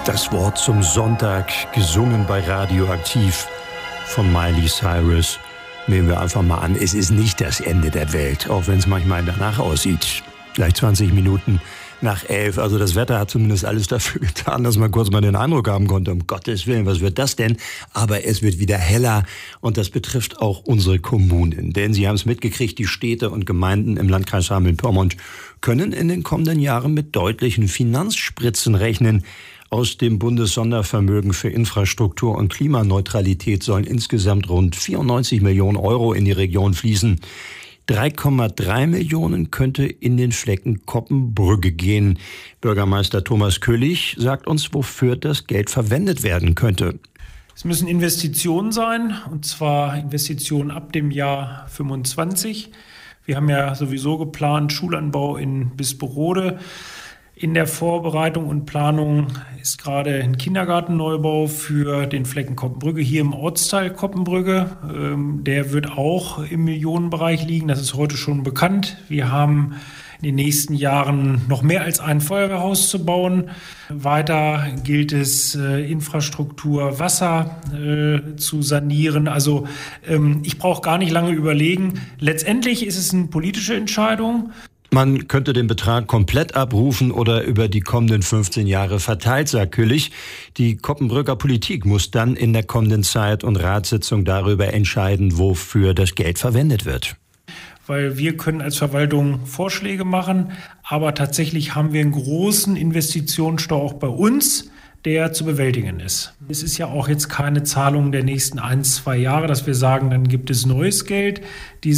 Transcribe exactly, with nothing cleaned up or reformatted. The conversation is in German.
Das Wort zum Sonntag, gesungen bei Radioaktiv von Miley Cyrus. Nehmen wir einfach mal an, es ist nicht das Ende der Welt, auch wenn es manchmal danach aussieht. Gleich zwanzig Minuten nach elf. Also das Wetter hat zumindest alles dafür getan, dass man kurz mal den Eindruck haben konnte, um Gottes Willen, was wird das denn? Aber es wird wieder heller und das betrifft auch unsere Kommunen. Denn Sie haben es mitgekriegt, die Städte und Gemeinden im Landkreis Hameln-Pyrmont können in den kommenden Jahren mit deutlichen Finanzspritzen rechnen. Aus dem Bundessondervermögen für Infrastruktur und Klimaneutralität sollen insgesamt rund vierundneunzig Millionen Euro in die Region fließen. drei Komma drei Millionen könnte in den Flecken Koppenbrügge gehen. Bürgermeister Thomas Köhlig sagt uns, wofür das Geld verwendet werden könnte. Es müssen Investitionen sein, und zwar Investitionen ab dem Jahr fünfundzwanzig. Wir haben ja sowieso geplant, Schulanbau in Bisperode. In der Vorbereitung und Planung ist gerade ein Kindergartenneubau für den Flecken Koppenbrügge hier im Ortsteil Koppenbrügge. Ähm, der wird auch im Millionenbereich liegen, das ist heute schon bekannt. Wir haben in den nächsten Jahren noch mehr als ein Feuerwehrhaus zu bauen. Weiter gilt es, äh, Infrastruktur, Wasser äh, zu sanieren. Also ähm, ich brauche gar nicht lange überlegen. Letztendlich ist es eine politische Entscheidung. Man könnte den Betrag komplett abrufen oder über die kommenden fünfzehn Jahre verteilt, sagt Köhlig. Die Koppenbrücker Politik muss dann in der kommenden Zeit und Ratssitzung darüber entscheiden, wofür das Geld verwendet wird. Weil wir können als Verwaltung Vorschläge machen, aber tatsächlich haben wir einen großen Investitionsstau auch bei uns, der zu bewältigen ist. Es ist ja auch jetzt keine Zahlung der nächsten ein, zwei Jahre, dass wir sagen, dann gibt es neues Geld. Die